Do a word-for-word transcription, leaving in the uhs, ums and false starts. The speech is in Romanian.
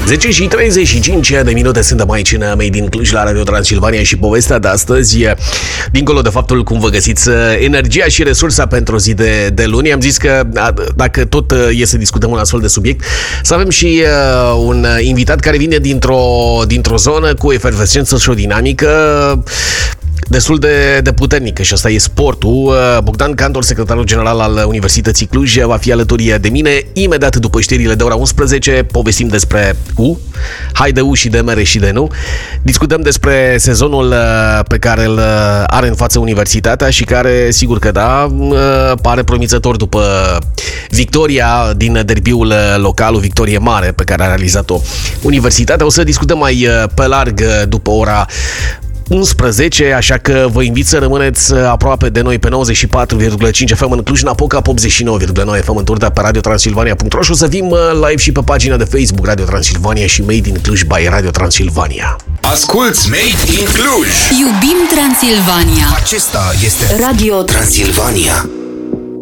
zece și treizeci și cinci de minute suntem aici în Made in Cluj la Radio Transilvania și povestea de astăzi, dincolo de faptul cum vă găsiți energia și resursa pentru o zi de, de luni, am zis că dacă tot e să discutăm un astfel de subiect, să avem și un invitat care vine dintr-o, dintr-o zonă cu efervescență și o dinamică destul de, de puternică și asta e sportul. Bogdan Cantor, secretarul general al Universității Cluj, va fi alături de mine imediat după știrile de ora unsprezece. Povestim despre U, hai de U și de mere și de nu. Discutăm despre sezonul pe care îl are în față universitatea și care, sigur că da, pare promițător după victoria din derbiul local, o victorie mare pe care a realizat-o universitatea. O să discutăm mai pe larg după ora unsprezece, așa că vă invit să rămâneți aproape de noi pe nouăzeci și patru virgulă cinci F M în Cluj-Napoca, pe optzeci și nouă virgulă nouă F M în Turda, pe radio transilvania punct ro și o să fim live și pe pagina de Facebook Radio Transilvania și Made in Cluj by Radio Transilvania. Asculți Made in Cluj! Iubim Transilvania! Acesta este Radio Transilvania.